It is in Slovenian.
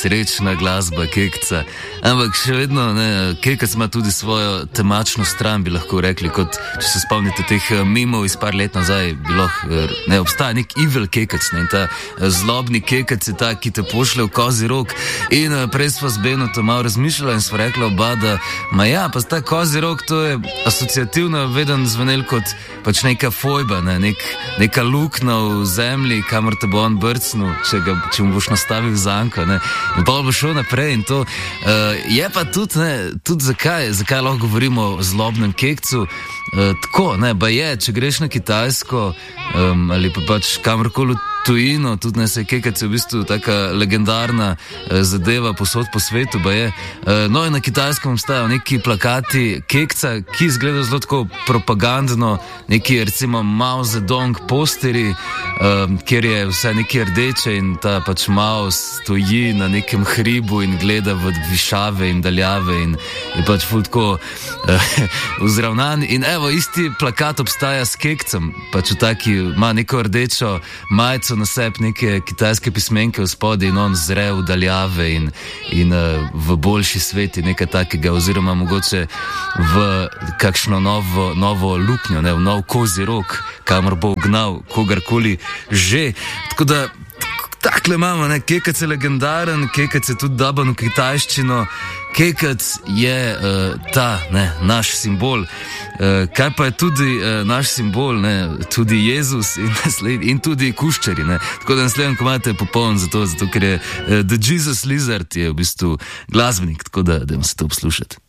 srečna glasba Kekca. Ampak še vedno, Kekec ima tudi svojo temačno stran, bi lahko rekli, kot če se spomnite teh memov iz par let nazaj, obstaja nek evil Kekec, in ta zlobni Kekec je ta, ki te pošle v kozji rog. In prej sva z Beno to malo razmišljala in sva rekla oba, da pa ta kozji rog, to je asociativno veden zvenel kot pač neka fojba, neka luknja v zemlji, kamor te bo on brcnil, če mu boš nastavil zanko, in pa bo šel naprej in to. Je pa tudi zakaj lahko govorimo o zlobnem Kekcu, tako, če greš na Kitajsko ali pa pač kamorkoli tujino, tudi se Kekec je v bistvu taka legendarna zadeva posod po svetu, in na Kitajskem obstajajo neki plakati Kekca, ki izgledajo zelo tako propagandno, neki recimo Mao Zedong posteri, kjer je vse neki rdeče in ta pač Mao stoji na nekem hribu in gleda v višave in daljave in je pač ful tako vzravnan. In evo, isti plakat obstaja s Kekcem, pač ima neko rdečo majico na sebi, neke kitajske pismenke v spodaj in on zre v daljave in v boljši svet in nekaj takega, oziroma mogoče v kakšno novo luknjo, v nov kozji rog, kamor bo ugnal kogarkoli že. Tako da takle imamo, Kekec je legendaren, Kekec je tudi daban v kitajščino, Kekec je naš simbol. Kaj pa je tudi naš simbol, tudi Jezus in tudi kuščari. Tako da naslednji komad je popoln zato ker je The Jesus Lizard je v bistvu glasbenik, tako da idemo se to poslušati.